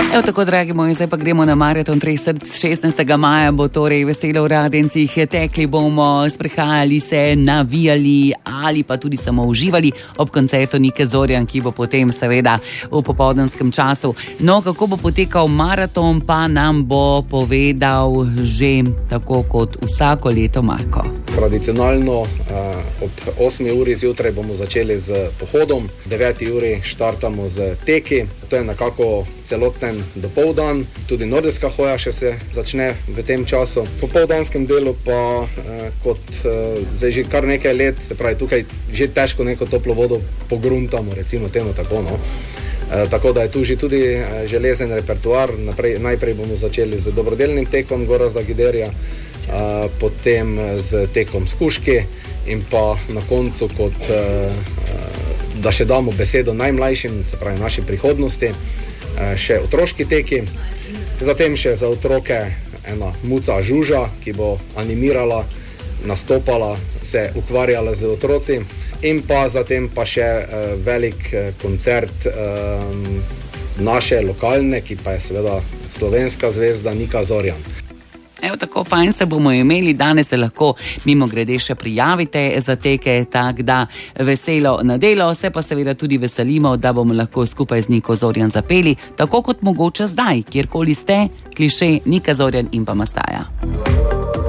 Evo tako, dragi moji, zdaj pa gremo na maraton Treh src. 16. maja bo torej veselo v Radencih. Tekli bomo, sprehajali se, navijali ali pa tudi samo uživali ob koncertu Nike Zorjan, ki bo potem seveda v popoldenskem času. No, kako bo potekal maraton, pa nam bo povedal že tako kot vsako leto Marko. Tradicionalno ob 8. uri zjutraj bomo začeli z pohodom, 9. uri štartamo z teki, to je nekako celoten dopoldan, tudi nordijska hoja še se začne v tem času. V popoldanskem delu pa kot zdaj že kar nekaj let, se pravi tukaj že težko neko toplo vodo pogruntamo, recimo temu tako, no. Tako da je tu že tudi železen repertoar. Najprej bomo začeli z dobrodelnim tekom Gorazda Giderja, potem z tekom Skuški in pa na koncu, kot da še damo besedo najmlajšim, se pravi naši prihodnosti, še otroški teki, zatem še za otroke ena Muca Žuža, ki bo animirala, nastopala, se ukvarjala z otroci, in pa zatem pa še velik koncert naše lokalne, ki pa je seveda slovenska zvezda Nika Zorjan. Evo tako, fajn se bomo imeli, danes se lahko mimo grede še prijavite za teke, tak da veselo na delo, se pa seveda tudi veselimo, da bomo lahko skupaj z Niko Zorjan zapeli, tako kot mogoče zdaj, kjerkoli ste, kliše Nika Zorjan in pa Masaja.